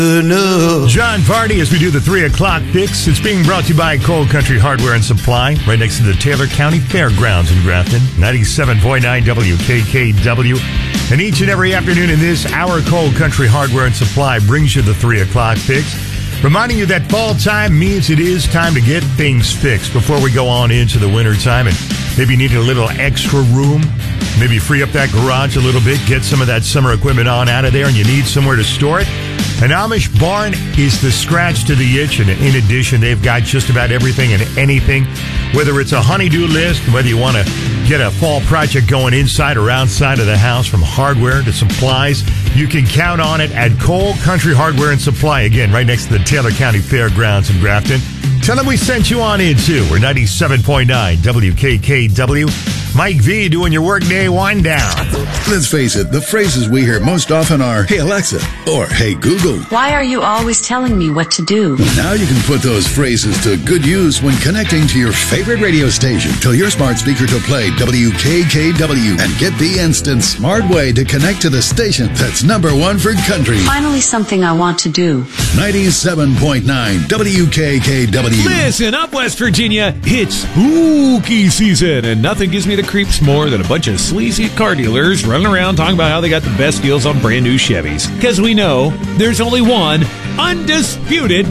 John Varney as we do the 3 o'clock fix. It's being brought to you by Coal Country Hardware and Supply, right next to the Taylor County Fairgrounds in Grafton. 97.9 WKKW. And each and every afternoon in this hour, Coal Country Hardware and Supply brings you the 3 o'clock fix. Reminding you that fall time means it is time to get things fixed before we go on into the winter time. And maybe you need a little extra room. Maybe free up that garage a little bit. Get some of that summer equipment on out of there and you need somewhere to store it. An Amish barn is the scratch to the itch. And in addition, they've got just about everything and anything. Whether it's a honey-do list, whether you want to get a fall project going inside or outside of the house, from hardware to supplies, you can count on it at Coal Country Hardware and Supply. Again, right next to the Taylor County Fairgrounds in Grafton. Tell them we sent you on in, too. We're 97.9 WKKW. Mike V doing your workday wind down. Let's face it, the phrases we hear most often are, "Hey Alexa," or "Hey Google." Why are you always telling me what to do? Now you can put those phrases to good use when connecting to your favorite radio station. Tell your smart speaker to play WKKW and get the instant smart way to connect to the station that's #1 for country. Finally something I want to do. 97.9 WKKW. Listen up, West Virginia. It's spooky season, and nothing gives me the creeps more than a bunch of sleazy car dealers running around talking about how they got the best deals on brand new Chevys. Because we know there's only one undisputed